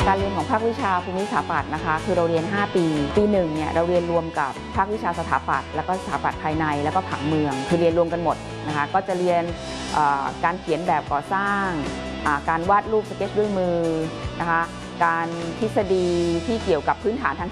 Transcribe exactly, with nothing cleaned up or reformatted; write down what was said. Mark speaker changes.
Speaker 1: การเรียนของภาควิชาภูมิสถาปัตย์นะคะคือเราเรียนห้าปีปีหนึ่งเนี่ยเราเรียนรวมกับภาควิชาสถาปัตย์แล้วก็สถาปัตย์ภายในแล้วก็ผังเมืองคือเรียนรวมกันหมดนะคะก็จะเรียนการเขียนแบบก่อสร้างการวาดรูปสเก็ตด้วยมือนะคะการทฤษฎีที่เกี่ยวกับพื้นฐานทาง